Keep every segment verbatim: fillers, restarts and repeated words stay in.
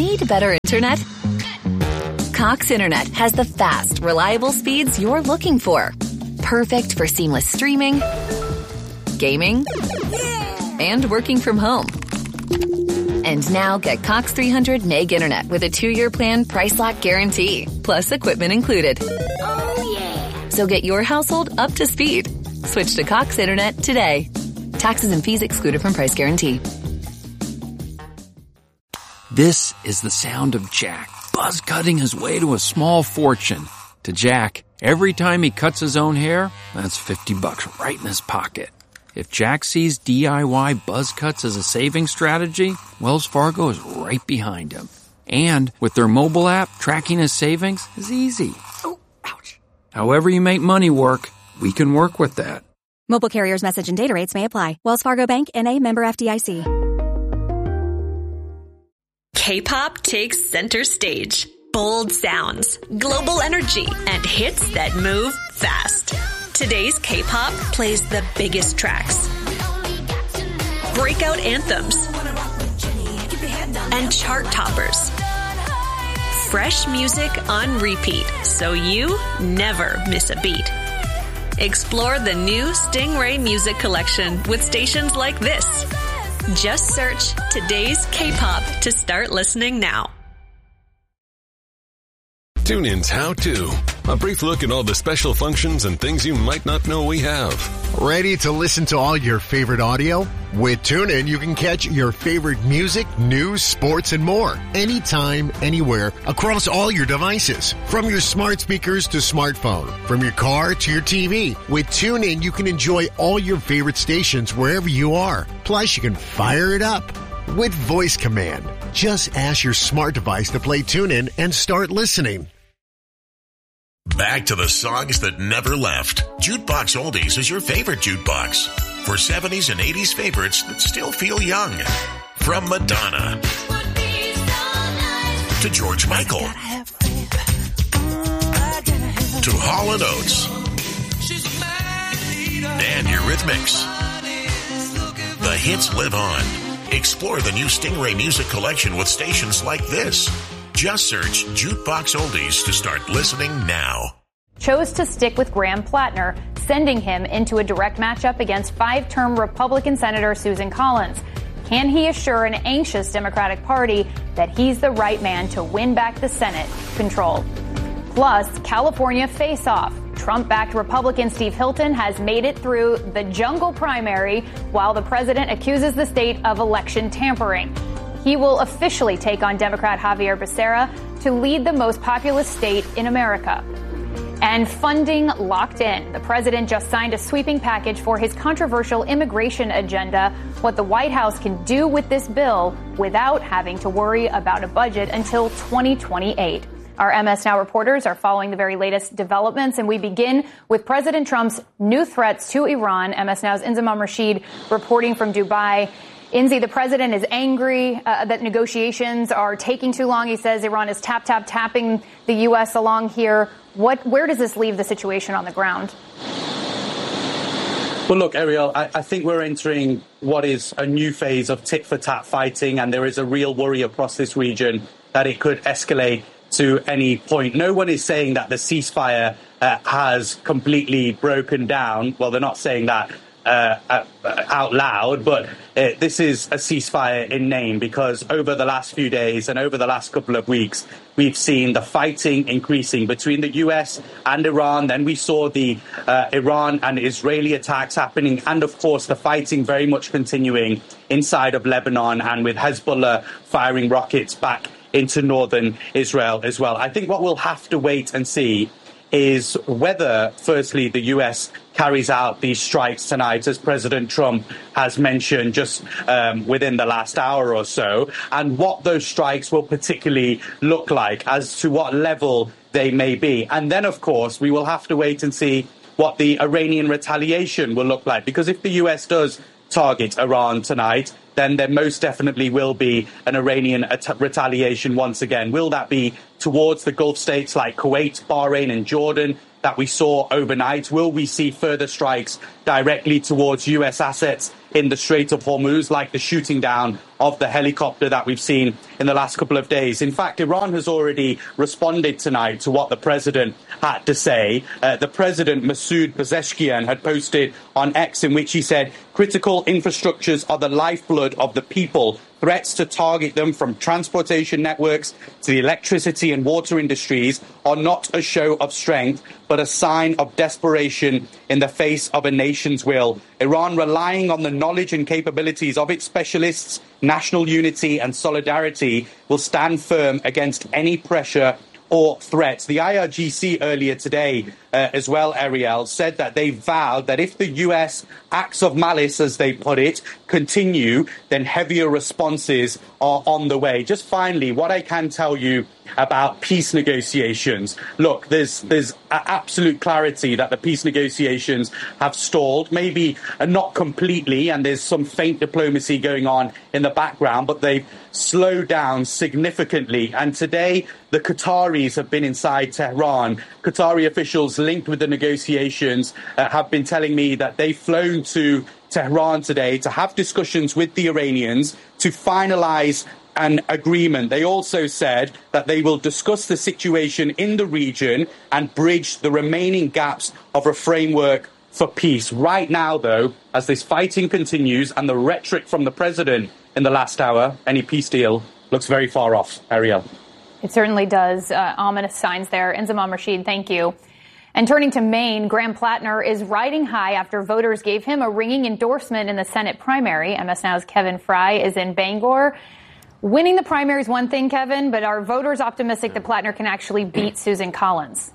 Need better internet? Cox Internet has the fast, reliable speeds you're looking for. Perfect for seamless streaming, gaming, and working from home. And now get Cox three hundred meg internet with a two-year plan price lock guarantee, plus equipment included. Oh, yeah. So get your household up to speed. Switch to Cox Internet today. Taxes and fees excluded from price guarantee. This is the sound of Jack, buzz cutting his way to a small fortune. To Jack, every time he cuts his own hair, that's fifty bucks right in his pocket. If Jack sees D I Y buzz cuts as a saving strategy, Wells Fargo is right behind him. And with their mobile app, tracking his savings is easy. Oh, ouch. However you make money work, we can work with that. Mobile carriers' message and data rates may apply. Wells Fargo Bank, N A, member F D I C. K-pop takes center stage. Bold sounds, global energy, and hits that move fast. Today's K-pop plays the biggest tracks, breakout anthems, and chart toppers. Fresh music on repeat, so you never miss a beat. Explore the new Stingray Music Collection with stations like this. Just search Today's K-pop to start listening now. TuneIn's How To. A brief look at all the special functions and things you might not know we have. Ready to listen to all your favorite audio? With TuneIn, you can catch your favorite music, news, sports, and more. Anytime, anywhere, across all your devices. From your smart speakers to smartphone. From your car to your T V. With TuneIn, you can enjoy all your favorite stations wherever you are. Plus, you can fire it up with voice command. Just ask your smart device to play TuneIn and start listening. Back to the songs that never left. Jukebox Oldies is your favorite jukebox. For seventies and eighties favorites that still feel young. From Madonna to George Michael to Hall and Oates and Eurythmics. The hits live on. Explore the new Stingray Music Collection with stations like this. Just search Jukebox Oldies to start listening now. Chose to stick with Graham Plattner, sending him into a direct matchup against five-term Republican Senator Susan Collins. Can he assure an anxious Democratic Party that he's the right man to win back the Senate control? Plus, California face-off. Trump-backed Republican Steve Hilton has made it through the jungle primary while the president accuses the state of election tampering. He will officially take on Democrat Javier Becerra to lead the most populous state in America. And funding locked in. The president just signed a sweeping package for his controversial immigration agenda. What the White House can do with this bill without having to worry about a budget until twenty twenty-eight. Our M S Now reporters are following the very latest developments, and we begin with President Trump's new threats to Iran. M S Now's Inzamam Rashid reporting from Dubai. Inzi, the president is angry uh, that negotiations are taking too long. He says Iran is tap, tap, tapping the U S along here. What, where does this leave the situation on the ground? Well, look, Ariel, I, I think we're entering what is a new phase of tit-for-tat fighting, and there is a real worry across this region that it could escalate to any point. No one is saying that the ceasefire uh, has completely broken down. Well, they're not saying that Uh, out loud, but uh, this is a ceasefire in name, because over the last few days and over the last couple of weeks, we've seen the fighting increasing between the U S and Iran. Then we saw the uh, Iran and Israeli attacks happening, and of course the fighting very much continuing inside of Lebanon, and with Hezbollah firing rockets back into northern Israel as well. I think what we'll have to wait and see is whether, firstly, the U S carries out these strikes tonight, as President Trump has mentioned just um, within the last hour or so, and what those strikes will particularly look like, as to what level they may be. And then, of course, we will have to wait and see what the Iranian retaliation will look like, because if the U S does target Iran tonight, then there most definitely will be an Iranian at- retaliation once again. Will that be towards the Gulf states like Kuwait, Bahrain and Jordan? that we saw overnight? Will we see further strikes directly towards U S assets in the Strait of Hormuz, like the shooting down of the helicopter that we've seen in the last couple of days? In fact, Iran has already responded tonight to what the president had to say. Uh, the president, Masoud Pezeshkian, had posted on X, in which he said, critical infrastructures are the lifeblood of the people. Threats to target them, from transportation networks to the electricity and water industries, are not a show of strength, but a sign of desperation in the face of a nation's will. Iran, relying on the knowledge and capabilities of its specialists, national unity and solidarity, will stand firm against any pressure or threats. The I R G C earlier today uh, as well, Ariel, said that they vowed that if the U S acts of malice, as they put it, continue, then heavier responses are on the way. Just finally, what I can tell you about peace negotiations. Look, there's there's absolute clarity that the peace negotiations have stalled, maybe not completely, and there's some faint diplomacy going on in the background, but they've slowed down significantly. And today, the Qataris have been inside Tehran. Qatari officials linked with the negotiations uh, have been telling me that they've flown to Tehran today to have discussions with the Iranians to finalize an agreement. They also said that they will discuss the situation in the region and bridge the remaining gaps of a framework for peace. Right now, though, as this fighting continues and the rhetoric from the president in the last hour, any peace deal looks very far off. Ariel. It certainly does. Uh, ominous signs there. Inzamam Rashid, thank you. And turning to Maine, Graham Plattner is riding high after voters gave him a ringing endorsement in the Senate primary. M S Now's Kevin Fry is in Bangor. Winning the primary is one thing, Kevin, but are voters optimistic that Plattner can actually beat Susan Collins?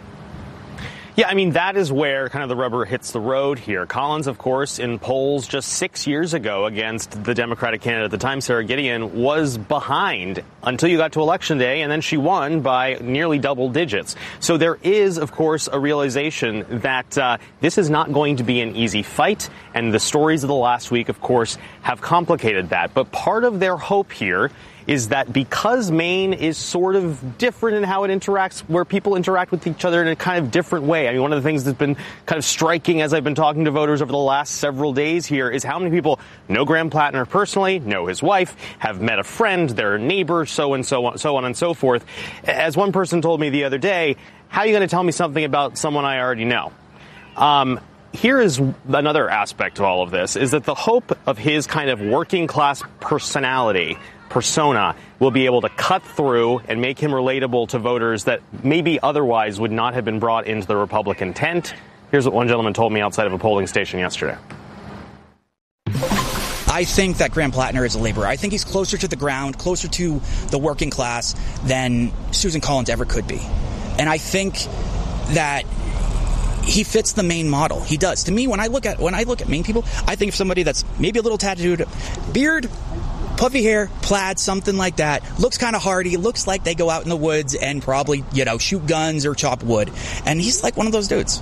Yeah, I mean, that is where kind of the rubber hits the road here. Collins, of course, in polls just six years ago against the Democratic candidate at the time, Sarah Gideon, was behind until you got to Election Day, and then she won by nearly double digits. So there is, of course, a realization that uh, this is not going to be an easy fight, and the stories of the last week, of course, have complicated that. But part of their hope here is that because Maine is sort of different in how it interacts, where people interact with each other in a kind of different way. I mean, one of the things that's been kind of striking as I've been talking to voters over the last several days here is how many people know Graham Plattner personally, know his wife, have met a friend, their neighbor, so and so on, so on and so forth. As one person told me the other day, how are you going to tell me something about someone I already know? Um, Here is another aspect of all of this, is that the hope of his kind of working class personality, persona, will be able to cut through and make him relatable to voters that maybe otherwise would not have been brought into the Republican tent. Here's what one gentleman told me outside of a polling station yesterday. I think that Graham Plattner is a laborer. I think he's closer to the ground, closer to the working class than Susan Collins ever could be. And I think that he fits the Maine model. He does. To me, when I look at when I look at Maine people, I think of somebody that's maybe a little tattooed, beard, puffy hair, plaid, something like that. Looks kind of hardy. Looks like they go out in the woods and probably, you know, shoot guns or chop wood. And he's like one of those dudes.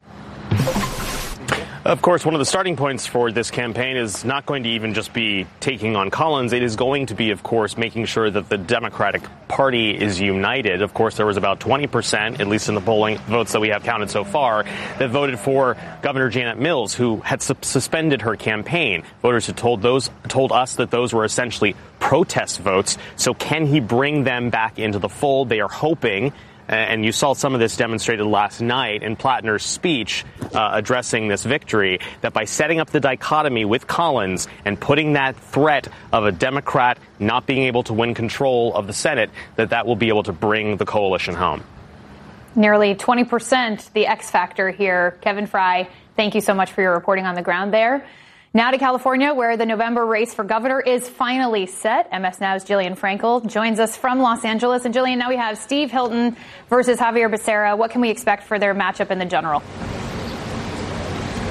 Of course, one of the starting points for this campaign is not going to even just be taking on Collins. It is going to be, of course, making sure that the Democratic Party is united. Of course, there was about twenty percent, at least in the polling votes that we have counted so far, that voted for Governor Janet Mills, who had su- suspended her campaign. Voters had told those told us that those were essentially protest votes. So can he bring them back into the fold? They are hoping. And you saw some of this demonstrated last night in Plattner's speech uh, addressing this victory, that by setting up the dichotomy with Collins and putting that threat of a Democrat not being able to win control of the Senate, that that will be able to bring the coalition home. Nearly twenty percent, the X factor here. Kevin Fry, thank you so much for your reporting on the ground there. Now to California, where the November race for governor is finally set. M S Now's Jillian Frankel joins us from Los Angeles. And Jillian, now we have Steve Hilton versus Javier Becerra. What can we expect for their matchup in the general?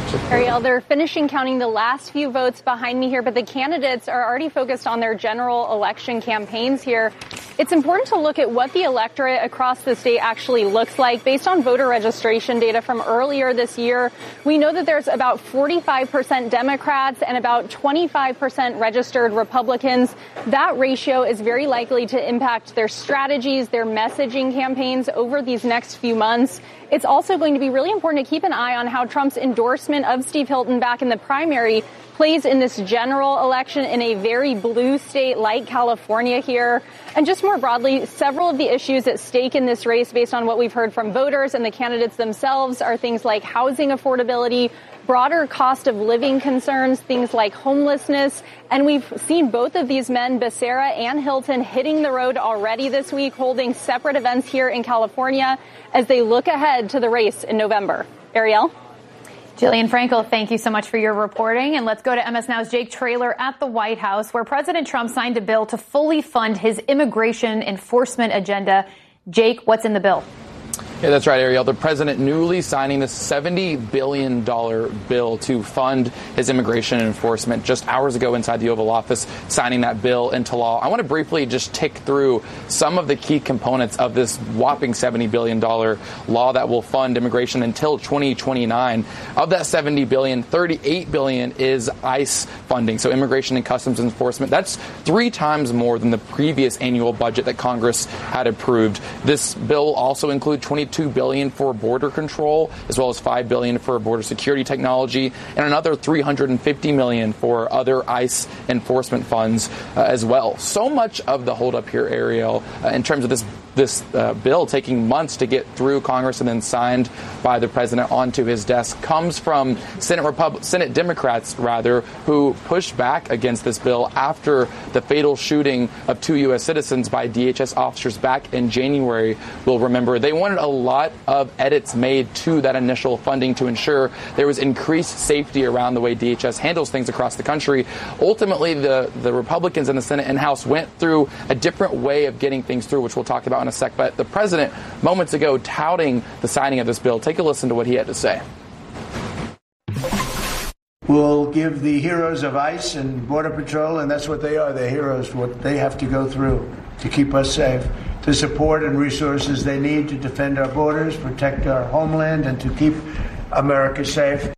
Ariel, they're finishing counting the last few votes behind me here, but the candidates are already focused on their general election campaigns here. It's important to look at what the electorate across the state actually looks like. Based on voter registration data from earlier this year, we know that there's about forty-five percent Democrats and about twenty-five percent registered Republicans. That ratio is very likely to impact their strategies, their messaging campaigns over these next few months. It's also going to be really important to keep an eye on how Trump's endorsement of Steve Hilton back in the primary plays in this general election in a very blue state like California here. And just more broadly, several of the issues at stake in this race, based on what we've heard from voters and the candidates themselves, are things like housing affordability, broader cost of living concerns, things like homelessness. And we've seen both of these men, Becerra and Hilton, hitting the road already this week, holding separate events here in California as they look ahead to the race in November. Ariel? Jillian Frankel, thank you so much for your reporting. And let's go to M S Now's Jake Traylor at the White House, where President Trump signed a bill to fully fund his immigration enforcement agenda. Jake, what's in the bill? Yeah, that's right, Ariel. The president newly signing the seventy billion dollars bill to fund his immigration enforcement just hours ago inside the Oval Office, signing that bill into law. I want to briefly just tick through some of the key components of this whopping seventy billion dollars law that will fund immigration until twenty twenty-nine. Of that seventy billion dollars, thirty-eight billion dollars is ICE funding, so Immigration and Customs Enforcement. That's three times more than the previous annual budget that Congress had approved. This bill also includes twenty-two billion dollars for border control, as well as five billion dollars for border security technology, and another three hundred fifty million dollars for other ICE enforcement funds uh, as well. So much of the holdup here, Ariel, uh, in terms of this this uh, bill taking months to get through Congress and then signed by the president onto his desk, comes from Senate Repub- Senate Democrats, rather, who pushed back against this bill after the fatal shooting of two U S citizens by D H S officers back in January. We'll remember they wanted a lot of edits made to that initial funding to ensure there was increased safety around the way D H S handles things across the country. Ultimately, the, the Republicans in the Senate and House went through a different way of getting things through, which we'll talk about in a sec. But the president, moments ago, touting the signing of this bill. Take a listen to what he had to say. We'll give the heroes of ICE and Border Patrol, and that's what they are, they're heroes, what they have to go through to keep us safe, the support and resources they need to defend our borders, protect our homeland, and to keep America safe.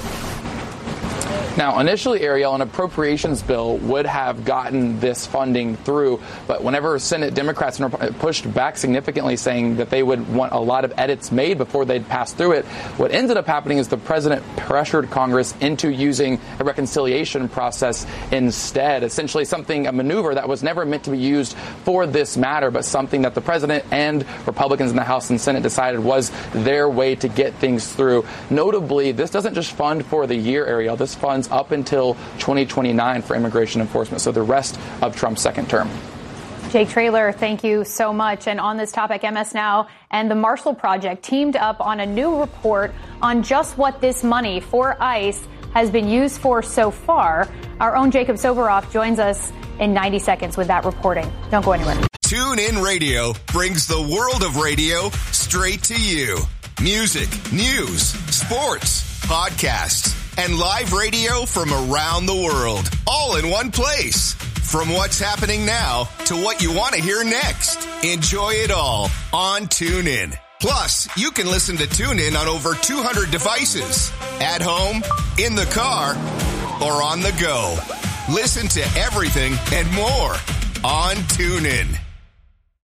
Now, initially, Ariel, an appropriations bill would have gotten this funding through, but whenever Senate Democrats pushed back significantly, saying that they would want a lot of edits made before they'd pass through it, what ended up happening is the president pressured Congress into using a reconciliation process instead, essentially something, a maneuver that was never meant to be used for this matter, but something that the president and Republicans in the House and Senate decided was their way to get things through. Notably, this doesn't just fund for the year, Ariel. This funds up until twenty twenty-nine for immigration enforcement, so the rest of Trump's second term. Jake Traylor, thank you so much. And on this topic, M S Now and the Marshall Project teamed up on a new report on just what this money for ICE has been used for so far. Our own Jacob Soboroff joins us in ninety seconds with that reporting. Don't go anywhere. Tune In Radio brings the world of radio straight to you. Music, news, sports, podcasts, and live radio from around the world, all in one place. From what's happening now to what you want to hear next. Enjoy it all on TuneIn. Plus, you can listen to TuneIn on over two hundred devices. At home, in the car, or on the go. Listen to everything and more on TuneIn.